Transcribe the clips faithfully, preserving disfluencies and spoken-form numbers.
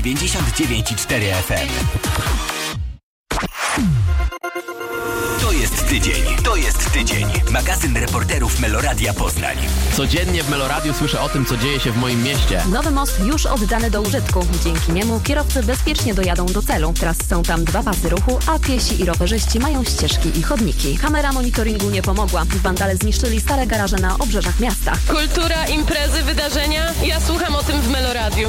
dziewięćdziesiąt dziewięć i cztery F M. To jest tydzień, to jest tydzień. Magazyn reporterów Meloradia Poznań. Codziennie w Meloradiu słyszę o tym, co dzieje się w moim mieście. Nowy most już oddany do użytku. Dzięki niemu kierowcy bezpiecznie dojadą do celu. Teraz są tam dwa pasy ruchu, a piesi i rowerzyści mają ścieżki i chodniki. Kamera monitoringu nie pomogła. Wandale zniszczyli stare garaże na obrzeżach miasta. Kultura, imprezy, wydarzenia. Ja słucham o tym w Meloradiu.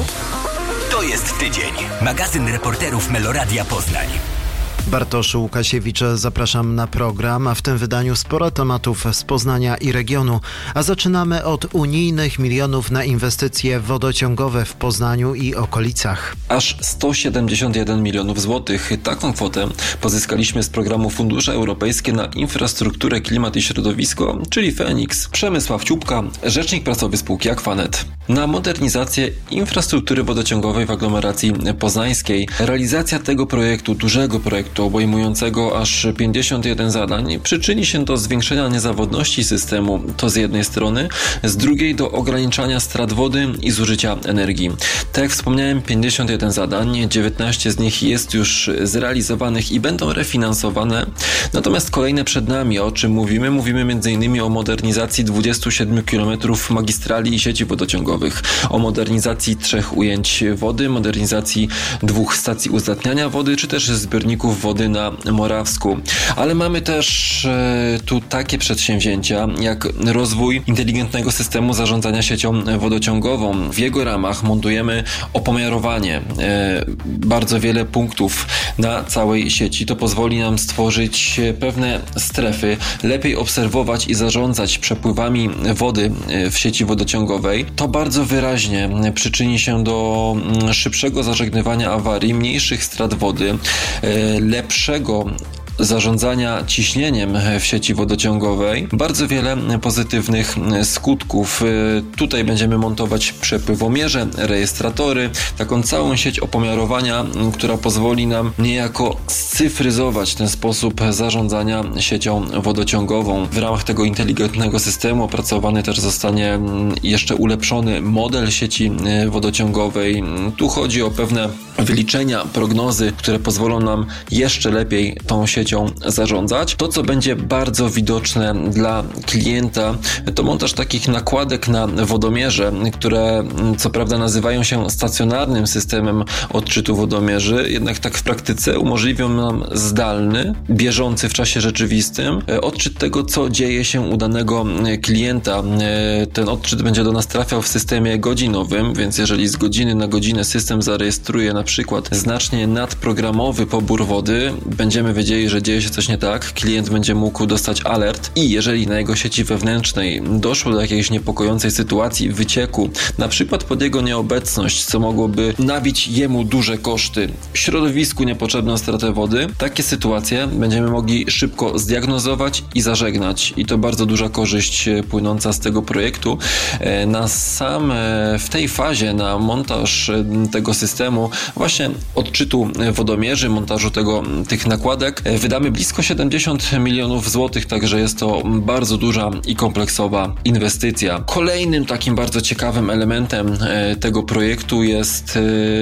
To jest tydzień. Magazyn reporterów Meloradia Poznań. Bartosz Łukasiewicz, zapraszam na program, a w tym wydaniu sporo tematów z Poznania i regionu. A zaczynamy od unijnych milionów na inwestycje wodociągowe w Poznaniu i okolicach. Aż sto siedemdziesiąt jeden milionów złotych. Taką kwotę pozyskaliśmy z programu Fundusze Europejskie na infrastrukturę, klimat i środowisko, czyli Feniks. Przemysław Ciupka, rzecznik prasowy spółki Aquanet. Na modernizację infrastruktury wodociągowej w aglomeracji poznańskiej. Realizacja tego projektu, dużego projektu, obejmującego aż pięćdziesiąt jeden zadań, przyczyni się do zwiększenia niezawodności systemu, to z jednej strony, z drugiej do ograniczania strat wody i zużycia energii. Tak jak wspomniałem, pięćdziesiąt jeden zadań, dziewiętnaście z nich jest już zrealizowanych i będą refinansowane, natomiast kolejne przed nami. O czym mówimy? Mówimy m.in. o modernizacji dwudziestu siedmiu kilometrów magistrali i sieci wodociągowych, o modernizacji trzech ujęć wody, modernizacji dwóch stacji uzdatniania wody, czy też zbiorników wody na Morawsku. Ale mamy też e, tu takie przedsięwzięcia jak rozwój inteligentnego systemu zarządzania siecią wodociągową. W jego ramach montujemy opomiarowanie, e, bardzo wiele punktów na całej sieci. To pozwoli nam stworzyć pewne strefy, lepiej obserwować i zarządzać przepływami wody w sieci wodociągowej. To bardzo wyraźnie przyczyni się do szybszego zażegnywania awarii, mniejszych strat wody, e, lepszego zarządzania ciśnieniem w sieci wodociągowej. Bardzo wiele pozytywnych skutków. Tutaj będziemy montować przepływomierze, rejestratory, taką całą sieć opomiarowania, która pozwoli nam niejako scyfryzować ten sposób zarządzania siecią wodociągową. W ramach tego inteligentnego systemu opracowany też zostanie jeszcze ulepszony model sieci wodociągowej. Tu chodzi o pewne wyliczenia, prognozy, które pozwolą nam jeszcze lepiej tą siecią zarządzać. To, co będzie bardzo widoczne dla klienta, to montaż takich nakładek na wodomierze, które co prawda nazywają się stacjonarnym systemem odczytu wodomierzy, jednak tak w praktyce umożliwią nam zdalny, bieżący w czasie rzeczywistym odczyt tego, co dzieje się u danego klienta. Ten odczyt będzie do nas trafiał w systemie godzinowym, więc jeżeli z godziny na godzinę system zarejestruje na przykład znacznie nadprogramowy pobór wody, będziemy wiedzieli, że dzieje się coś nie tak, klient będzie mógł dostać alert i jeżeli na jego sieci wewnętrznej doszło do jakiejś niepokojącej sytuacji, wycieku, na przykład pod jego nieobecność, co mogłoby nabić jemu duże koszty, środowisku niepotrzebną stratę wody, takie sytuacje będziemy mogli szybko zdiagnozować i zażegnać i to bardzo duża korzyść płynąca z tego projektu. Na sam, w tej fazie, na montaż tego systemu, właśnie odczytu wodomierzy, montażu tego, tych nakładek, wydamy blisko siedemdziesiąt milionów złotych, także jest to bardzo duża i kompleksowa inwestycja. Kolejnym takim bardzo ciekawym elementem tego projektu jest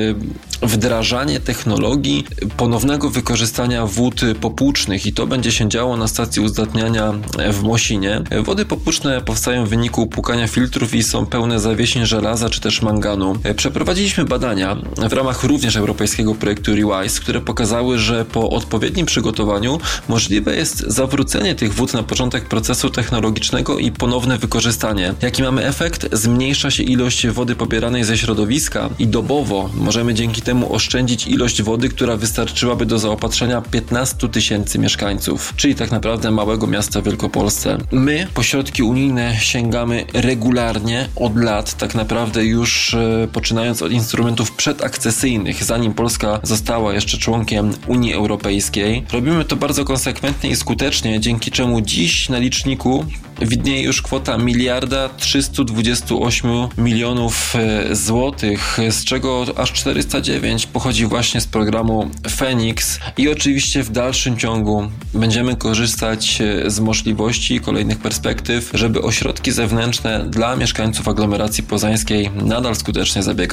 wdrażanie technologii ponownego wykorzystania wód popłucznych i to będzie się działo na stacji uzdatniania w Mosinie. Wody popłuczne powstają w wyniku płukania filtrów i są pełne zawiesin żelaza czy też manganu. Przeprowadziliśmy badania w ramach również europejskiego projektu ReWise, które pokazały, że po odpowiednim przygotowaniu możliwe jest zawrócenie tych wód na początek procesu technologicznego i ponowne wykorzystanie. Jaki mamy efekt? Zmniejsza się ilość wody pobieranej ze środowiska i dobowo możemy dzięki temu oszczędzić ilość wody, która wystarczyłaby do zaopatrzenia piętnastu tysięcy mieszkańców, czyli tak naprawdę małego miasta w Wielkopolsce. My po środki unijne sięgamy regularnie od lat, tak naprawdę już e, poczynając od instrumentów przedakcesyjnych, zanim Polska została jeszcze członkiem Unii Europejskiej. Robimy to bardzo konsekwentnie i skutecznie, dzięki czemu dziś na liczniku widnieje już kwota miliarda trzysta dwadzieścia osiem milionów złotych, z czego aż czterysta dziewięć pochodzi właśnie z programu Feniks i oczywiście w dalszym ciągu będziemy korzystać z możliwości i kolejnych perspektyw, żeby o środki zewnętrzne dla mieszkańców aglomeracji poznańskiej nadal skutecznie zabiegać.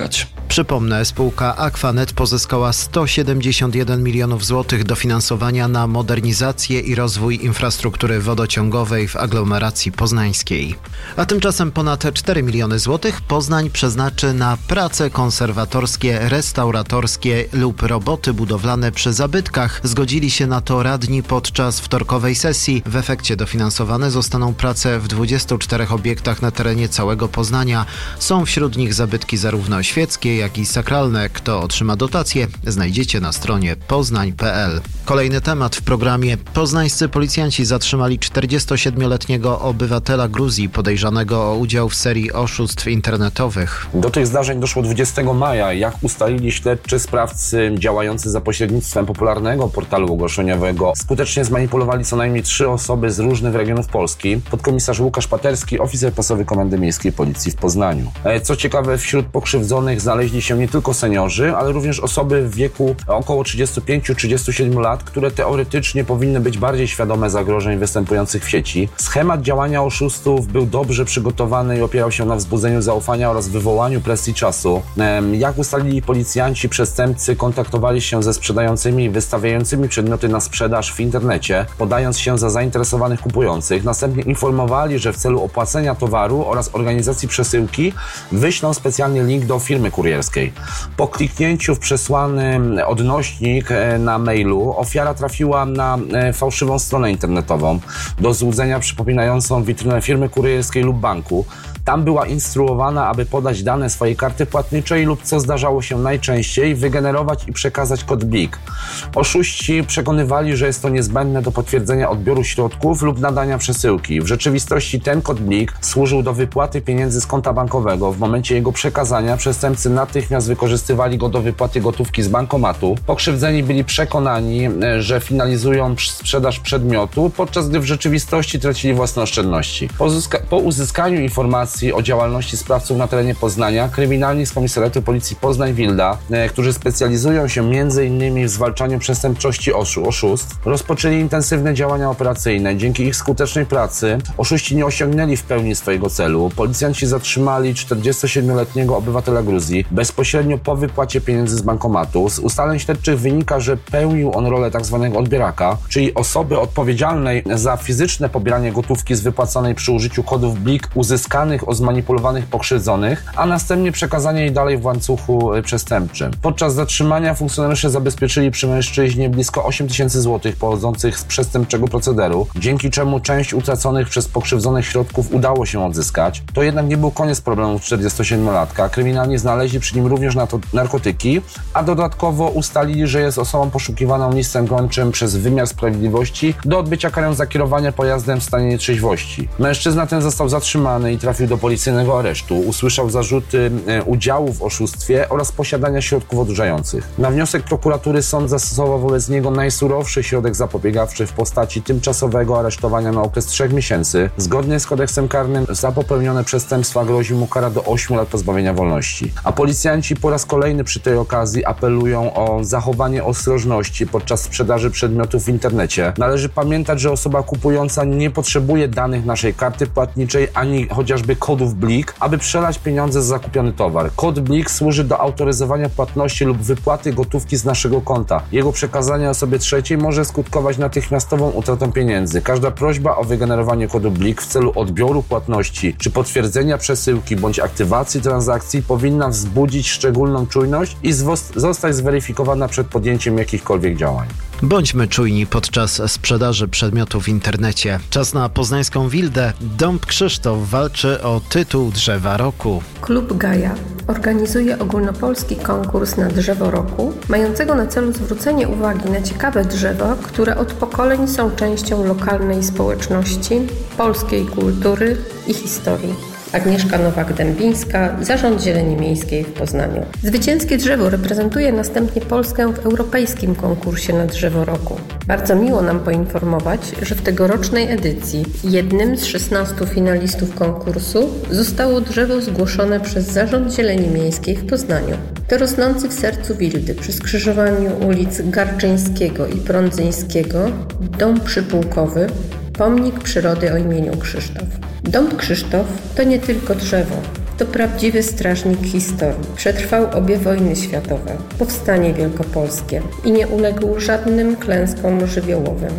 Przypomnę, spółka Aquanet pozyskała sto siedemdziesiąt jeden milionów złotych dofinansowania na modernizację i rozwój infrastruktury wodociągowej w aglomeracji poznańskiej. A tymczasem ponad cztery miliony złotych Poznań przeznaczy na prace konserwatorskie, restauratorskie lub roboty budowlane przy zabytkach. Zgodzili się na to radni podczas wtorkowej sesji. W efekcie dofinansowane zostaną prace w dwudziestu czterech obiektach na terenie całego Poznania. Są wśród nich zabytki zarówno świeckie, jak i sakralne. Kto otrzyma dotację, znajdziecie na stronie poznań kropka p l. Kolejny temat w programie. Poznańscy policjanci zatrzymali czterdziestosiedmioletniego obywatela Gruzji podejrzanego o udział w serii oszustw internetowych. Do tych zdarzeń doszło dwudziestego maja. Jak ustalili śledczy, sprawcy działający za pośrednictwem popularnego portalu ogłoszeniowego skutecznie zmanipulowali co najmniej trzy osoby z różnych regionów Polski. Podkomisarz Łukasz Paterski, oficer prasowy Komendy Miejskiej Policji w Poznaniu. Co ciekawe, wśród pokrzywdzonych znaleźli się nie tylko seniorzy, ale również osoby w wieku około trzydziestu pięciu do trzydziestu siedmiu lat, które teoretycznie powinny być bardziej świadome zagrożeń występujących w sieci. Schemat działania oszustów był dobrze przygotowany i opierał się na wzbudzeniu zaufania oraz wywołaniu presji czasu. Jak ustalili policjanci, przestępcy kontaktowali się ze sprzedającymi i wystawiającymi przedmioty na sprzedaż w internecie, podając się za zainteresowanych kupujących. Następnie informowali, że w celu opłacenia towaru oraz organizacji przesyłki wyślą specjalny link do firmy kurierskiej. Po kliknięciu w przesłany odnośnik na mailu ofiara trafiła na fałszywą stronę internetową, do złudzenia przypominającą witrynę firmy kurierskiej lub banku. Tam była instruowana, aby podać dane swojej karty płatniczej lub, co zdarzało się najczęściej, wygenerować i przekazać kod blik. Oszuści przekonywali, że jest to niezbędne do potwierdzenia odbioru środków lub nadania przesyłki. W rzeczywistości ten kod blik służył do wypłaty pieniędzy z konta bankowego. W momencie jego przekazania przestępcy natychmiast wykorzystywali go do wypłaty gotówki z bankomatu. Pokrzywdzeni byli przekonani, że finalizują sprzedaż przedmiotu, podczas gdy w rzeczywistości tracili własne oszczędności. Po, uzyska- po uzyskaniu informacji o działalności sprawców na terenie Poznania, kryminalni z Komisariatu Policji Poznań-Wilda, e, którzy specjalizują się między innymi w zwalczaniu przestępczości oszu- oszustw, rozpoczęli intensywne działania operacyjne. Dzięki ich skutecznej pracy oszuści nie osiągnęli w pełni swojego celu. Policjanci zatrzymali czterdziestosiedmioletniego obywatela Gruzji bezpośrednio po wypłacie pieniędzy z bankomatu. Z ustaleń śledczych wynika, że pełnił on rolę tzw. odbieraka, czyli osoby odpowiedzialnej za fizyczne pobieranie gotówki z wypłaconej przy użyciu kodów blik uzyskanych o zmanipulowanych pokrzywdzonych, a następnie przekazanie jej dalej w łańcuchu przestępczym. Podczas zatrzymania funkcjonariusze zabezpieczyli przy mężczyźnie blisko osiem tysięcy złotych pochodzących z przestępczego procederu, dzięki czemu część utraconych przez pokrzywdzonych środków udało się odzyskać. To jednak nie był koniec problemu czterdziestosiedmiolatka. Kryminalni znaleźli przy nim również narkotyki, a dodatkowo ustalili, że jest osobą poszukiwaną listem gończym przez wymiar sprawiedliwości do odbycia kary za kierowanie pojazdem w stanie nietrzeźwości. Mężczyzna ten został zatrzymany i trafił do policyjnego aresztu. Usłyszał zarzuty e, udziału w oszustwie oraz posiadania środków odurzających. Na wniosek prokuratury sąd zastosował wobec niego najsurowszy środek zapobiegawczy w postaci tymczasowego aresztowania na okres trzech miesięcy. Zgodnie z kodeksem karnym za popełnione przestępstwa grozi mu kara do ośmiu lat pozbawienia wolności. A policjanci po raz kolejny przy tej okazji apelują o zachowanie ostrożności podczas sprzedaży przedmiotów w internecie. Należy pamiętać, że osoba kupująca nie potrzebuje danych naszej karty płatniczej ani chociażby kodów blik, aby przelać pieniądze za zakupiony towar. Kod blik służy do autoryzowania płatności lub wypłaty gotówki z naszego konta. Jego przekazanie osobie trzeciej może skutkować natychmiastową utratą pieniędzy. Każda prośba o wygenerowanie kodu blik w celu odbioru płatności czy potwierdzenia przesyłki bądź aktywacji transakcji powinna wzbudzić szczególną czujność i zostać zweryfikowana przed podjęciem jakichkolwiek działań. Bądźmy czujni podczas sprzedaży przedmiotów w internecie. Czas na poznańską Wildę. Dąb Krzysztof walczy o tytuł Drzewa Roku. Klub Gaja organizuje ogólnopolski konkurs na Drzewo Roku, mającego na celu zwrócenie uwagi na ciekawe drzewa, które od pokoleń są częścią lokalnej społeczności, polskiej kultury i historii. Agnieszka Nowak-Dębińska, Zarząd Zieleni Miejskiej w Poznaniu. Zwycięskie drzewo reprezentuje następnie Polskę w europejskim konkursie na Drzewo Roku. Bardzo miło nam poinformować, że w tegorocznej edycji jednym z szesnastu finalistów konkursu zostało drzewo zgłoszone przez Zarząd Zieleni Miejskiej w Poznaniu. To rosnący w sercu Wildy przy skrzyżowaniu ulic Garczyńskiego i Prądzyńskiego dom przypułkowy, pomnik przyrody o imieniu Krzysztof. Dąb Krzysztof to nie tylko drzewo, To prawdziwy strażnik historii. Przetrwał obie wojny światowe, powstanie wielkopolskie i nie uległ żadnym klęskom żywiołowym.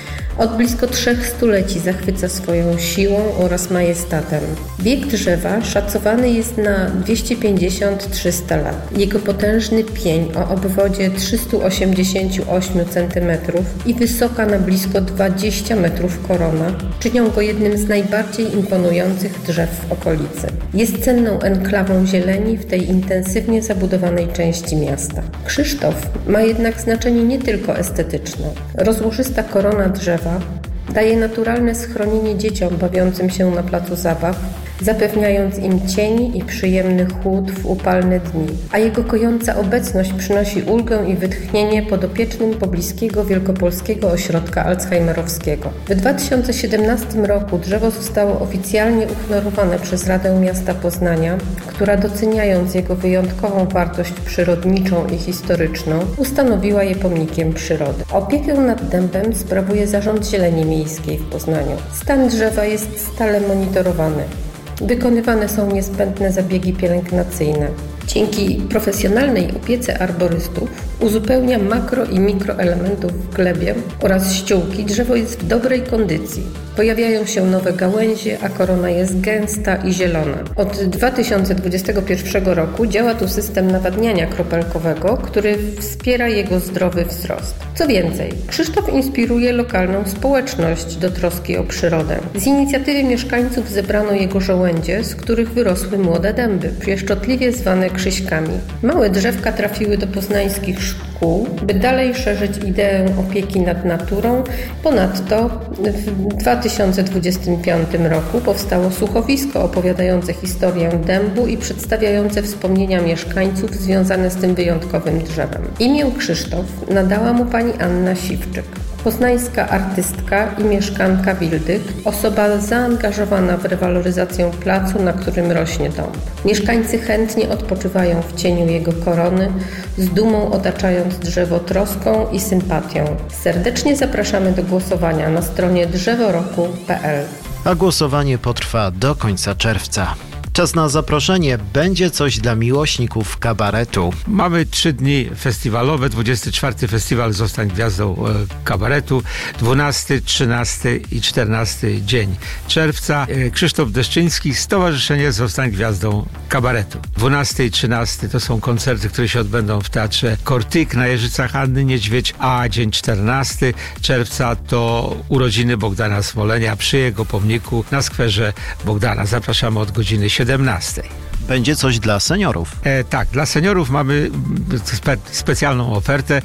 Od blisko trzech stuleci zachwyca swoją siłą oraz majestatem. Wiek drzewa szacowany jest na dwieście pięćdziesiąt do trzystu lat. Jego potężny pień o obwodzie trzysta osiemdziesiąt osiem centymetrów i wysoka na blisko dwadzieścia metrów korona czynią go jednym z najbardziej imponujących drzew w okolicy. Jest cenną enklawą zieleni w tej intensywnie zabudowanej części miasta. Krzysztof ma jednak znaczenie nie tylko estetyczne. Rozłożysta korona drzewa daje naturalne schronienie dzieciom bawiącym się na placu zabaw, zapewniając im cień i przyjemny chłód w upalne dni, a jego kojąca obecność przynosi ulgę i wytchnienie podopiecznym pobliskiego Wielkopolskiego Ośrodka Alzheimerowskiego. W dwa tysiące siedemnastym roku drzewo zostało oficjalnie uhonorowane przez Radę Miasta Poznania, która doceniając jego wyjątkową wartość przyrodniczą i historyczną, ustanowiła je pomnikiem przyrody. Opiekę nad dębem sprawuje Zarząd Zieleni Miejskiej w Poznaniu. Stan drzewa jest stale monitorowany. Wykonywane są niezbędne zabiegi pielęgnacyjne. Dzięki profesjonalnej opiece arborystów uzupełnia makro i mikroelementów w glebie oraz ściółki. Drzewo jest w dobrej kondycji. Pojawiają się nowe gałęzie, a korona jest gęsta i zielona. Od dwa tysiące dwudziestego pierwszego roku działa tu system nawadniania kropelkowego, który wspiera jego zdrowy wzrost. Co więcej, Krzysztof inspiruje lokalną społeczność do troski o przyrodę. Z inicjatywy mieszkańców zebrano jego żołędzie, z których wyrosły młode dęby, pieszczotliwie zwane krzyśkami. Małe drzewka trafiły do poznańskich szkół, by dalej szerzyć ideę opieki nad naturą. Ponadto w dwa tysiące dwudziestym piątym roku powstało słuchowisko opowiadające historię dębu i przedstawiające wspomnienia mieszkańców związane z tym wyjątkowym drzewem. Imię Krzysztof nadała mu pani Anna Siwczyk. Poznańska artystka i mieszkanka Wildyk, osoba zaangażowana w rewaloryzację placu, na którym rośnie dąb. Mieszkańcy chętnie odpoczywają w cieniu jego korony, z dumą otaczając drzewo troską i sympatią. Serdecznie zapraszamy do głosowania na stronie drzeworoku kropka p l. A głosowanie potrwa do końca czerwca. Czas na zaproszenie. Będzie coś dla miłośników kabaretu. Mamy trzy dni festiwalowe. dwudziesty czwarty Festiwal Zostań Gwiazdą e, Kabaretu. dwunasty, trzynasty i czternasty dzień czerwca. E, Krzysztof Deszczyński, Stowarzyszenie Zostań Gwiazdą Kabaretu. dwunasty i trzynasty to są koncerty, które się odbędą w Teatrze Kortyk na Jeżycach Anny Niedźwiedź, a dzień czternasty czerwca to urodziny Bogdana Smolenia przy jego pomniku na skwerze Bogdana. Zapraszamy od godziny siedemnastej. Będzie coś dla seniorów. E, tak, dla seniorów mamy spe, specjalną ofertę.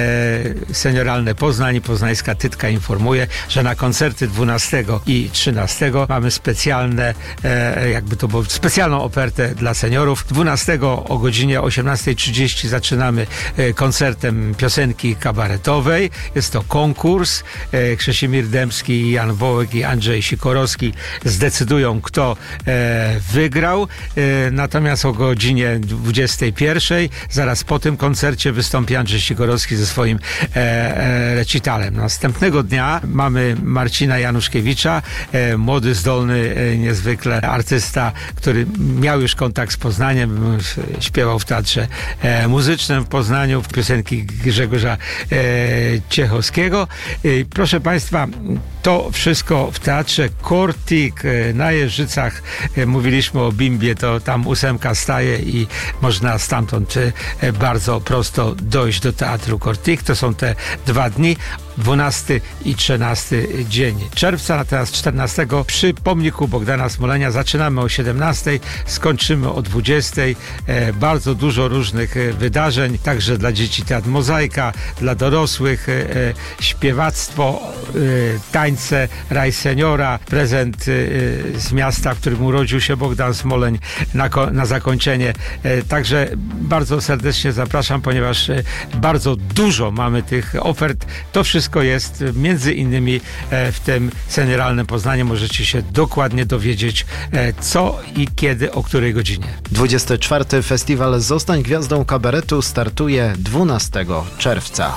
E, Senioralne Poznań, Poznańska Tytka informuje, że na koncerty dwunastego i trzynastego mamy specjalne, e, jakby to było, specjalną ofertę dla seniorów. dwunastego o godzinie osiemnastej trzydzieści zaczynamy e, koncertem piosenki kabaretowej. Jest to konkurs. E, Krzesimir Dębski, Jan Wołek i Andrzej Sikorowski zdecydują, kto e, wygrał. E, Natomiast o godzinie dwudziestej pierwszej, zaraz po tym koncercie, wystąpi Andrzej Sikorowski ze swoim e, e, recitalem. Następnego dnia mamy Marcina Januszkiewicza, e, młody, zdolny, e, niezwykle artysta, który miał już kontakt z Poznaniem, śpiewał w Teatrze e, Muzycznym w Poznaniu, piosenki Grzegorza e, Ciechowskiego. E, proszę Państwa, to wszystko w Teatrze Kortyk e, na Jeżycach. E, mówiliśmy o Bimbie, to tam ósemka staje i można stamtąd bardzo prosto dojść do Teatru Kortyk. To są te dwa dni, dwunasty i trzynasty dzień czerwca. Natomiast czternastego przy pomniku Bogdana Smolenia zaczynamy o siedemnastej, skończymy o dwudziestej. E, bardzo dużo różnych wydarzeń, także dla dzieci teatr Mozaika, dla dorosłych e, śpiewactwo, e, tańce, raj seniora, prezent e, z miasta, w którym urodził się Bogdan Smoleń na, na zakończenie. E, także bardzo serdecznie zapraszam, ponieważ e, bardzo dużo mamy tych ofert. To wszystko jest między innymi w tym Senioralnym Poznaniu. Możecie się dokładnie dowiedzieć, co i kiedy, o której godzinie. dwudziesty czwarty Festiwal Zostań Gwiazdą Kabaretu startuje dwunastego czerwca.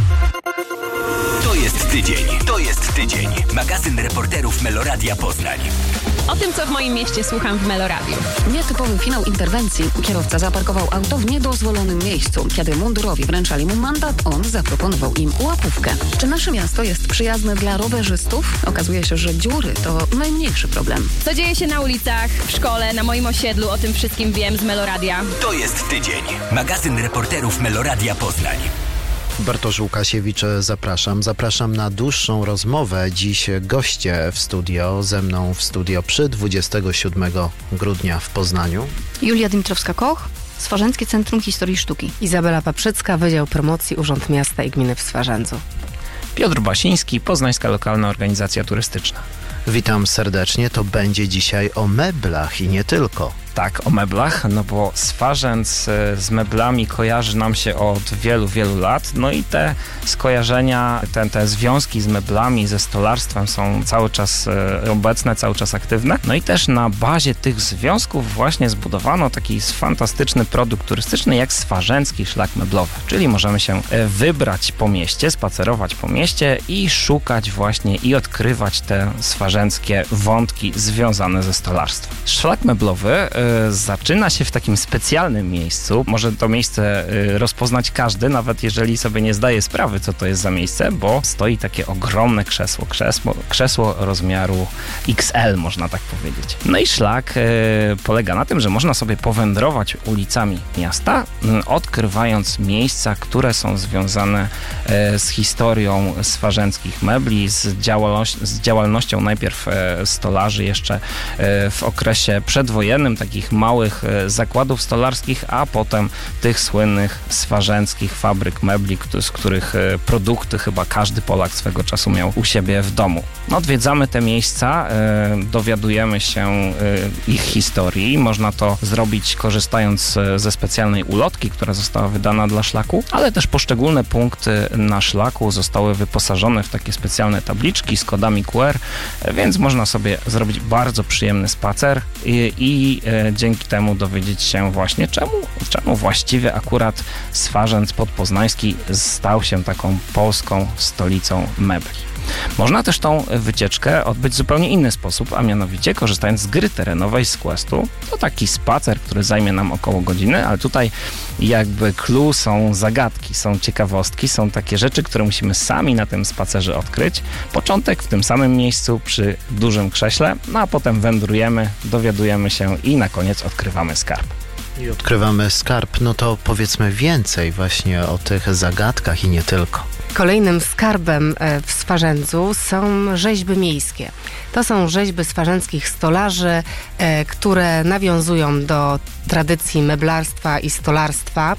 To jest tydzień. To jest tydzień. Magazyn reporterów Meloradia Poznań. O tym, co w moim mieście słucham w Meloradiu. Nietypowy finał interwencji. Kierowca zaparkował auto w niedozwolonym miejscu. Kiedy mundurowi wręczali mu mandat, on zaproponował im łapówkę. Czy nasze miasto jest przyjazne dla rowerzystów? Okazuje się, że dziury to najmniejszy problem. Co dzieje się na ulicach, w szkole, na moim osiedlu, o tym wszystkim wiem z Meloradia. To jest tydzień. Magazyn reporterów Meloradia Poznań. Bartosz Łukasiewicz, zapraszam. Zapraszam na dłuższą rozmowę. Dziś goście w studio, ze mną w studio przy dwudziestego siódmego grudnia w Poznaniu. Julia Dimitrowska-Koch, Swarzędzkie Centrum Historii i Sztuki. Izabela Paprzycka, Wydział Promocji, Urząd Miasta i Gminy w Swarzędzu. Piotr Basiński, Poznańska Lokalna Organizacja Turystyczna. Witam serdecznie. To będzie dzisiaj o meblach i nie tylko. Tak, o meblach, no bo Swarzędz z meblami kojarzy nam się od wielu, wielu lat. No i te skojarzenia, te, te związki z meblami, ze stolarstwem są cały czas obecne, cały czas aktywne. No i też na bazie tych związków właśnie zbudowano taki fantastyczny produkt turystyczny jak Swarzędzki Szlak Meblowy. Czyli możemy się wybrać po mieście, spacerować po mieście i szukać właśnie i odkrywać te swarzędzkie wątki związane ze stolarstwem. Szlak meblowy zaczyna się w takim specjalnym miejscu. Może to miejsce rozpoznać każdy, nawet jeżeli sobie nie zdaje sprawy, co to jest za miejsce, bo stoi takie ogromne krzesło. Krzesło, krzesło rozmiaru X L, można tak powiedzieć. No i szlak polega na tym, że można sobie powędrować ulicami miasta, odkrywając miejsca, które są związane z historią swarzędzkich mebli, z, działalność, z działalnością najpierw stolarzy jeszcze w okresie przedwojennym, takich małych zakładów stolarskich, a potem tych słynnych swarzędzkich fabryk mebli, z których produkty chyba każdy Polak swego czasu miał u siebie w domu. No, odwiedzamy te miejsca, dowiadujemy się ich historii. Można to zrobić korzystając ze specjalnej ulotki, która została wydana dla szlaku, ale też poszczególne punkty na szlaku zostały wyposażone w takie specjalne tabliczki z kodami Q R, więc można sobie zrobić bardzo przyjemny spacer i, i dzięki temu dowiedzieć się właśnie, czemu, czemu właściwie akurat Swarzędz Podpoznański stał się taką polską stolicą mebli. Można też tą wycieczkę odbyć w zupełnie inny sposób, a mianowicie korzystając z gry terenowej z Questu. To taki spacer, który zajmie nam około godziny, ale tutaj jakby clue są zagadki, są ciekawostki, są takie rzeczy, które musimy sami na tym spacerze odkryć. Początek w tym samym miejscu przy dużym krześle, no a potem wędrujemy, dowiadujemy się i na koniec odkrywamy skarb. I odkrywamy skarb, no to powiedzmy więcej właśnie o tych zagadkach i nie tylko. Kolejnym skarbem w Swarzędzu są rzeźby miejskie. To są rzeźby swarzędzkich stolarzy, które nawiązują do tradycji meblarstwa i stolarstwa.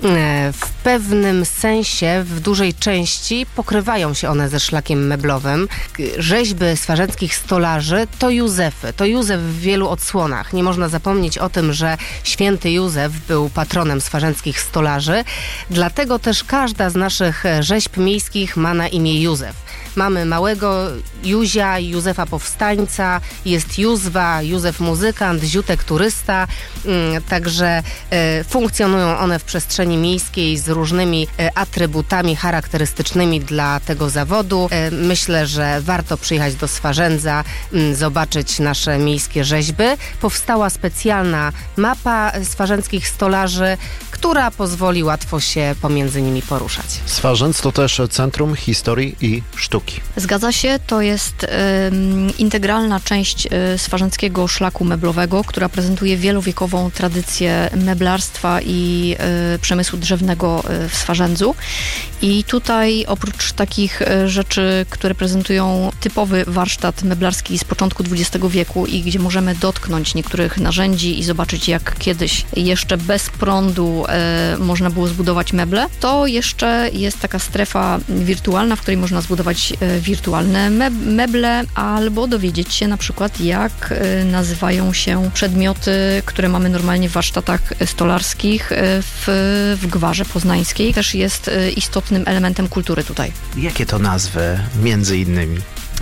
W pewnym sensie, w dużej części pokrywają się one ze szlakiem meblowym. Rzeźby swarzędzkich stolarzy to Józefy. To Józef w wielu odsłonach. Nie można zapomnieć o tym, że święty Józef był patronem swarzędzkich stolarzy. Dlatego też każda z naszych rzeźb miejskich ma na imię Józef. Mamy małego Józia, Józefa Powstańca, jest Józwa, Józef Muzykant, Ziutek Turysta, także funkcjonują one w przestrzeni miejskiej z różnymi atrybutami charakterystycznymi dla tego zawodu. Myślę, że warto przyjechać do Swarzędza, zobaczyć nasze miejskie rzeźby. Powstała specjalna mapa swarzędzkich stolarzy, która pozwoli łatwo się pomiędzy nimi poruszać. Swarzędz to też Centrum Historii i Sztuki. Zgadza się, to jest y, integralna część y, Swarzędzkiego Szlaku Meblowego, która prezentuje wielowiekową tradycję meblarstwa i y, przemysłu drzewnego y, w Swarzędzu. I tutaj oprócz takich y, rzeczy, które prezentują typowy warsztat meblarski z początku dwudziestego wieku i gdzie możemy dotknąć niektórych narzędzi i zobaczyć, jak kiedyś jeszcze bez prądu y, można było zbudować meble, to jeszcze jest taka strefa wirtualna, w której można zbudować y, wirtualne meble albo dowiedzieć się na przykład, jak y, nazywają się przedmioty, które mamy normalnie w warsztatach stolarskich y, w, w Gwarze Poznańskiej. Też jest y, istotnym elementem kultury tutaj. Jakie to nazwy między innymi?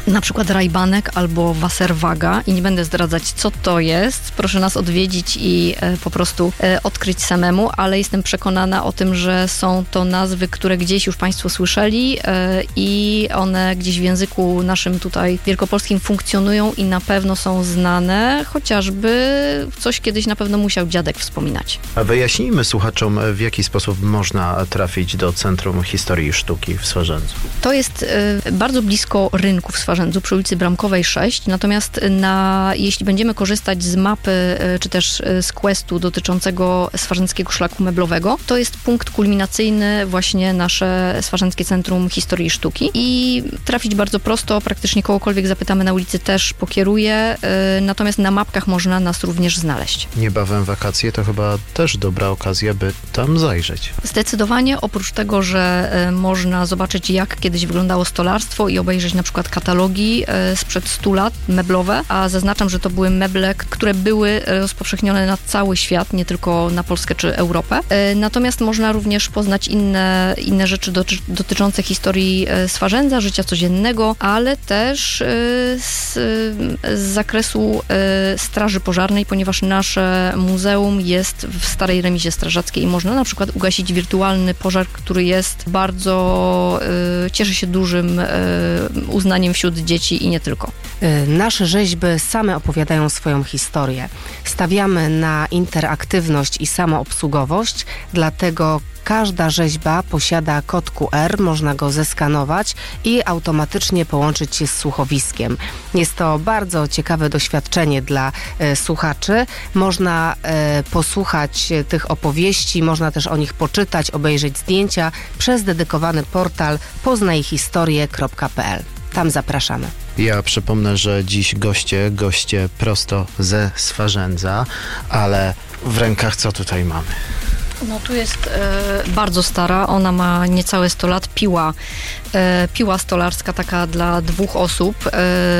na przykład rajbanek albo wasserwaga i nie będę zdradzać, co to jest. Proszę nas odwiedzić i e, po prostu e, odkryć samemu, ale jestem przekonana o tym, że są to nazwy, które gdzieś już Państwo słyszeli e, i one gdzieś w języku naszym tutaj wielkopolskim funkcjonują i na pewno są znane, chociażby coś kiedyś na pewno musiał dziadek wspominać. A wyjaśnijmy słuchaczom, w jaki sposób można trafić do Centrum Historii i Sztuki w Swarzędzu. To jest e, bardzo blisko rynku w Swarzędzu, przy ulicy Bramkowej sześć, natomiast na, jeśli będziemy korzystać z mapy, e, czy też e, z questu dotyczącego Swarzędzkiego Szlaku Meblowego, to jest punkt kulminacyjny właśnie nasze Swarzędzkie Centrum Historii i Sztuki i trafić bardzo prosto, praktycznie kogokolwiek zapytamy na ulicy też pokieruje, e, natomiast na mapkach można nas również znaleźć. Niebawem wakacje, to chyba też dobra okazja, by tam zajrzeć. Zdecydowanie, oprócz tego, że e, można zobaczyć, jak kiedyś wyglądało stolarstwo i obejrzeć na przykład katalogi e, sprzed stu lat meblowe, a zaznaczam, że to były meble, które były rozpowszechnione na cały świat, nie tylko na Polskę czy Europę. E, natomiast można również poznać inne, inne rzeczy doty- dotyczące historii e, Swarzędza, życia codziennego, ale też e, z, z zakresu e, straży pożarnej, ponieważ nasze muzeum jest w starej remizie strażackiej i można na przykład ugasić wirtualny pożar, który jest bardzo, y, cieszy się dużym y, uznaniem wśród dzieci i nie tylko. Nasze rzeźby same opowiadają swoją historię. Stawiamy na interaktywność i samoobsługowość, dlatego każda rzeźba posiada kod Q R, można go zeskanować i automatycznie połączyć się z słuchowiskiem. Jest to bardzo ciekawe doświadczenie dla e, słuchaczy. Można e, posłuchać tych opowieści, można też o nich poczytać, obejrzeć zdjęcia przez dedykowany portal poznaj historię kropka p l. Tam zapraszamy. Ja przypomnę, że dziś goście, goście prosto ze Swarzędza, ale w rękach co tutaj mamy? No tu jest e, bardzo stara, ona ma niecałe sto lat, piła, e, piła stolarska taka dla dwóch osób, e,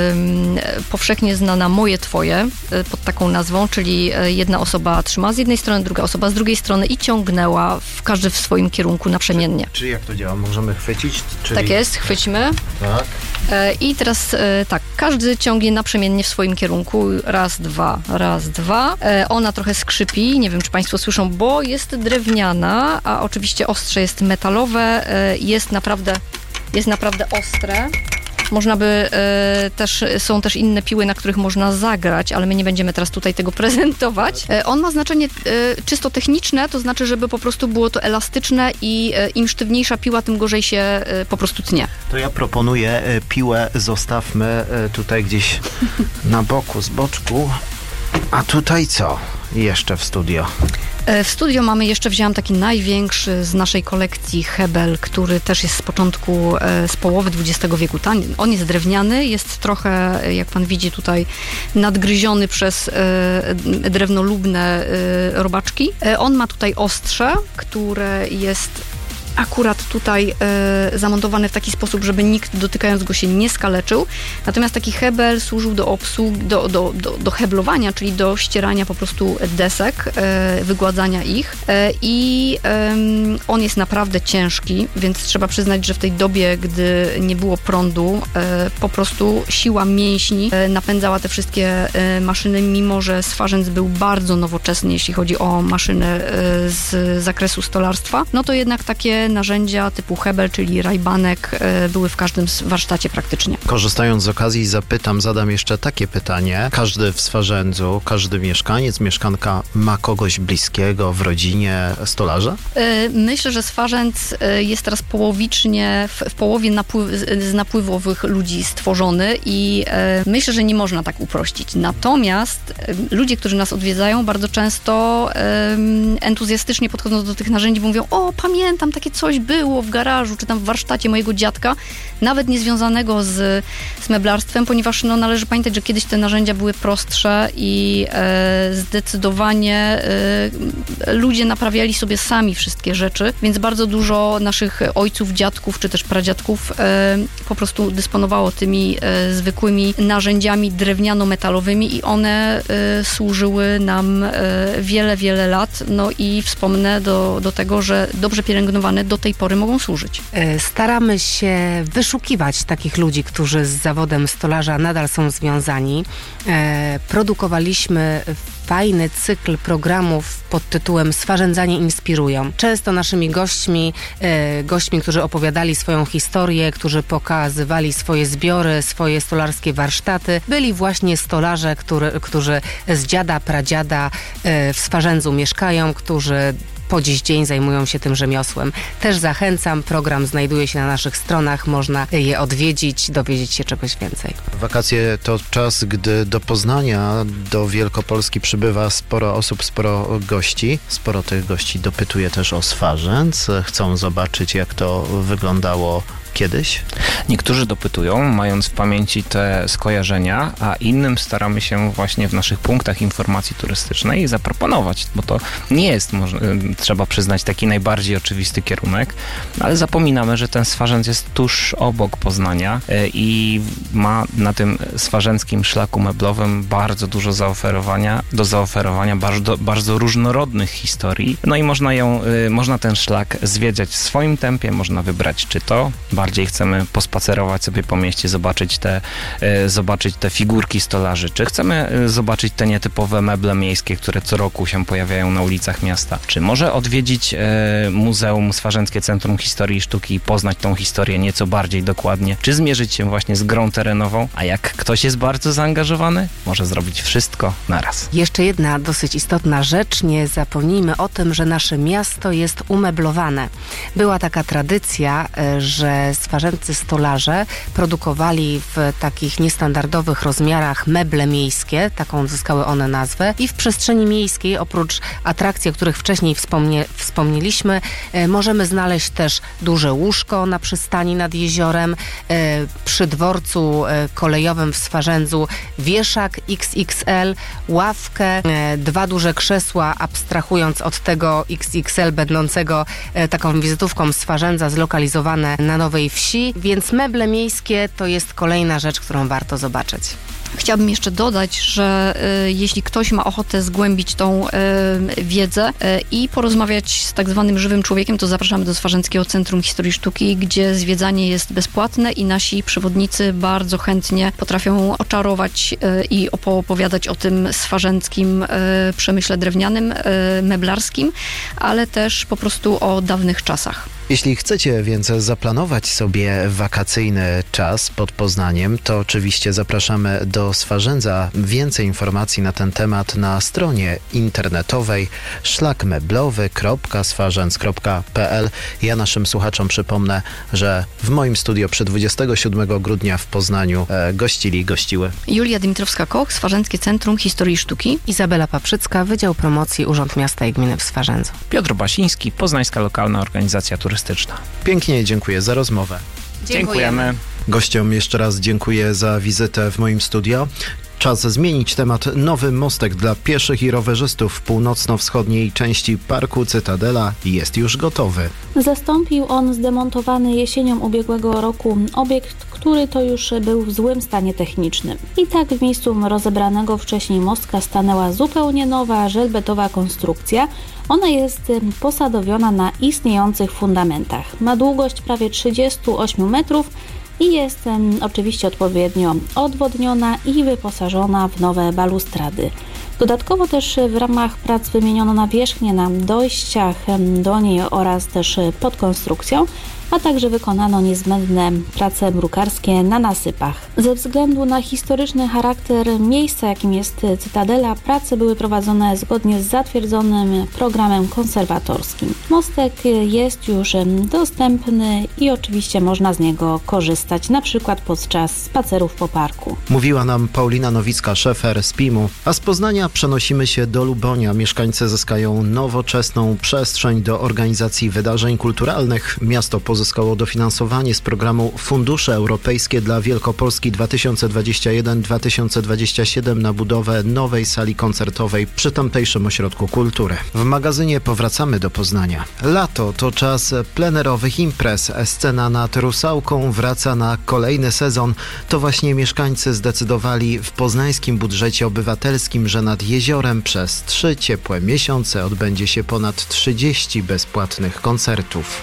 powszechnie znana Moje Twoje e, pod taką nazwą, czyli jedna osoba trzyma z jednej strony, druga osoba z drugiej strony i ciągnęła w każdy w swoim kierunku naprzemiennie. Czy, czy jak to działa? Możemy chwycić? Czyli... Tak jest, chwyćmy. Tak. E, I teraz e, tak, każdy ciągnie naprzemiennie w swoim kierunku, raz, dwa, raz, dwa. E, ona trochę skrzypi, nie wiem czy Państwo słyszą, bo jest drewniana, a oczywiście ostrze jest metalowe, jest naprawdę, jest naprawdę ostre. Można by e, też, są też inne piły, na których można zagrać, ale my nie będziemy teraz tutaj tego prezentować. E, on ma znaczenie e, czysto techniczne, to znaczy, żeby po prostu było to elastyczne i e, im sztywniejsza piła, tym gorzej się e, po prostu tnie. To ja proponuję e, piłę zostawmy e, tutaj gdzieś na boku, z boczku. A tutaj co? Jeszcze w studio. W studio mamy jeszcze, wzięłam taki największy z naszej kolekcji hebel, który też jest z początku, z połowy dwudziestego wieku. On jest drewniany, jest trochę, jak pan widzi tutaj, nadgryziony przez drewnolubne robaczki. On ma tutaj ostrze, które jest akurat tutaj e, zamontowany w taki sposób, żeby nikt dotykając go się nie skaleczył. Natomiast taki hebel służył do obsługi, do, do, do, do heblowania, czyli do ścierania po prostu desek, e, wygładzania ich. E, I e, on jest naprawdę ciężki, więc trzeba przyznać, że w tej dobie, gdy nie było prądu, e, po prostu siła mięśni e, napędzała te wszystkie e, maszyny, mimo że Swarzędz był bardzo nowoczesny, jeśli chodzi o maszyny e, z zakresu stolarstwa, no to jednak takie narzędzia typu hebel, czyli rajbanek e, były w każdym warsztacie praktycznie. Korzystając z okazji zapytam, zadam jeszcze takie pytanie. Każdy w Swarzędzu, każdy mieszkaniec, mieszkanka ma kogoś bliskiego w rodzinie stolarza? E, myślę, że Swarzędz e, jest teraz połowicznie, w, w połowie napływ, z napływowych ludzi stworzony i e, myślę, że nie można tak uprościć. Natomiast e, ludzie, którzy nas odwiedzają, bardzo często e, entuzjastycznie podchodzą do tych narzędzi, mówią: o, pamiętam, takie coś było w garażu, czy tam w warsztacie mojego dziadka, nawet niezwiązanego z, z meblarstwem, ponieważ no, należy pamiętać, że kiedyś te narzędzia były prostsze i e, zdecydowanie e, ludzie naprawiali sobie sami wszystkie rzeczy, więc bardzo dużo naszych ojców, dziadków, czy też pradziadków e, po prostu dysponowało tymi e, zwykłymi narzędziami drewniano-metalowymi i one e, służyły nam e, wiele, wiele lat. No i wspomnę do, do tego, że dobrze pielęgnowany do tej pory mogą służyć. Staramy się wyszukiwać takich ludzi, którzy z zawodem stolarza nadal są związani. Produkowaliśmy fajny cykl programów pod tytułem Swarzędzanie inspirują. Często naszymi gośćmi, e, gośćmi, którzy opowiadali swoją historię, którzy pokazywali swoje zbiory, swoje stolarskie warsztaty, byli właśnie stolarze, który, którzy z dziada, pradziada e, w Swarzędzu mieszkają, którzy po dziś dzień zajmują się tym rzemiosłem. Też zachęcam, program znajduje się na naszych stronach, można je odwiedzić, dowiedzieć się czegoś więcej. Wakacje to czas, gdy do Poznania, do Wielkopolski przybywa sporo osób, sporo gości. Sporo tych gości dopytuje też o Swarzędz. Chcą zobaczyć, jak to wyglądało kiedyś? Niektórzy dopytują, mając w pamięci te skojarzenia, a innym staramy się właśnie w naszych punktach informacji turystycznej zaproponować, bo to nie jest, może, trzeba przyznać, taki najbardziej oczywisty kierunek, ale zapominamy, że ten Swarzędz jest tuż obok Poznania i ma na tym swarzędzkim szlaku meblowym bardzo dużo zaoferowania, do zaoferowania bardzo, bardzo różnorodnych historii. No i można ją, można ten szlak zwiedzać w swoim tempie, można wybrać czy to bardziej chcemy pospacerować sobie po mieście, zobaczyć te, e, zobaczyć te figurki stolarzy, czy chcemy e, zobaczyć te nietypowe meble miejskie, które co roku się pojawiają na ulicach miasta, czy może odwiedzić e, Muzeum Swarzędzkie Centrum Historii i Sztuki i poznać tą historię nieco bardziej dokładnie, czy zmierzyć się właśnie z grą terenową, a jak ktoś jest bardzo zaangażowany, może zrobić wszystko naraz. Jeszcze jedna dosyć istotna rzecz, nie zapomnijmy o tym, że nasze miasto jest umeblowane. Była taka tradycja, że swarzędcy stolarze produkowali w takich niestandardowych rozmiarach meble miejskie, taką zyskały one nazwę, i w przestrzeni miejskiej, oprócz atrakcji, o których wcześniej wspomnie, wspomnieliśmy, e, możemy znaleźć też duże łóżko na przystani nad jeziorem, e, przy dworcu e, kolejowym w Swarzędzu wieszak X X L, ławkę, e, dwa duże krzesła, abstrahując od tego X X L będącego e, taką wizytówką Swarzędza, zlokalizowane na Nowej Wsi, więc meble miejskie to jest kolejna rzecz, którą warto zobaczyć. Chciałabym jeszcze dodać, że y, jeśli ktoś ma ochotę zgłębić tą y, wiedzę y, i porozmawiać z tak zwanym żywym człowiekiem, to zapraszamy do Swarzędzkiego Centrum Historii i Sztuki, gdzie zwiedzanie jest bezpłatne i nasi przewodnicy bardzo chętnie potrafią oczarować y, i opowiadać o tym swarzędzkim y, przemyśle drewnianym, y, meblarskim, ale też po prostu o dawnych czasach. Jeśli chcecie więc zaplanować sobie wakacyjny czas pod Poznaniem, to oczywiście zapraszamy do Swarzędza. Więcej informacji na ten temat na stronie internetowej szlak meblowy kropka swarzędz kropka p l. Ja naszym słuchaczom przypomnę, że w moim studio przy dwudziestego siódmego grudnia w Poznaniu e, gościli, gościły Julia Dymitrowska-Koch, Swarzędzkie Centrum Historii i Sztuki, Izabela Paprzycka, Wydział Promocji Urząd Miasta i Gminy w Swarzędzu, Piotr Basiński, Poznańska Lokalna Organizacja Turystyczna. Pięknie dziękuję za rozmowę. Dziękujemy. Gościom jeszcze raz dziękuję za wizytę w moim studio. Czas zmienić temat. Nowy mostek dla pieszych i rowerzystów w północno-wschodniej części Parku Cytadela jest już gotowy. Zastąpił on zdemontowany jesienią ubiegłego roku obiekt, który to już był w złym stanie technicznym. I tak w miejscu rozebranego wcześniej mostka stanęła zupełnie nowa, żelbetowa konstrukcja. Ona jest posadowiona na istniejących fundamentach. Ma długość prawie trzydzieści osiem metrów i jest um, oczywiście odpowiednio odwodniona i wyposażona w nowe balustrady. Dodatkowo też w ramach prac wymieniono nawierzchnię na dojściach do niej oraz też pod konstrukcją, a także wykonano niezbędne prace brukarskie na nasypach. Ze względu na historyczny charakter miejsca, jakim jest Cytadela, prace były prowadzone zgodnie z zatwierdzonym programem konserwatorskim. Mostek jest już dostępny i oczywiście można z niego korzystać, na przykład podczas spacerów po parku. Mówiła nam Paulina Nowicka-Szefer z P I M u, a z Poznania przenosimy się do Lubonia. Mieszkańcy zyskają nowoczesną przestrzeń do organizacji wydarzeń kulturalnych. Miasto pozyskało dofinansowanie z programu Fundusze Europejskie dla Wielkopolski dwa tysiące dwudziesty pierwszy do dwa tysiące dwudziestego siódmego na budowę nowej sali koncertowej przy tamtejszym ośrodku kultury. W magazynie powracamy do Poznania. Lato to czas plenerowych imprez. Scena nad Rusałką wraca na kolejny sezon. To właśnie mieszkańcy zdecydowali w poznańskim budżecie obywatelskim, że nad nad jeziorem. Przez trzy ciepłe miesiące odbędzie się ponad trzydzieści bezpłatnych koncertów.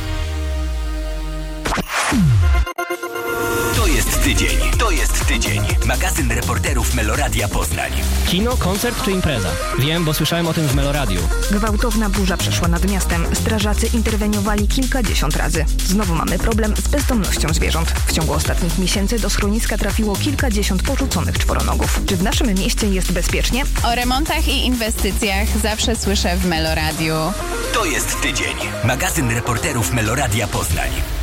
To jest tydzień. To jest tydzień. Magazyn reporterów Meloradia Poznań. Kino, koncert czy impreza? Wiem, bo słyszałem o tym w Meloradiu. Gwałtowna burza przeszła nad miastem. Strażacy interweniowali kilkadziesiąt razy. Znowu mamy problem z bezdomnością zwierząt. W ciągu ostatnich miesięcy do schroniska trafiło kilkadziesiąt porzuconych czworonogów. Czy w naszym mieście jest bezpiecznie? O remontach i inwestycjach zawsze słyszę w Meloradiu. To jest tydzień. Magazyn reporterów Meloradia Poznań.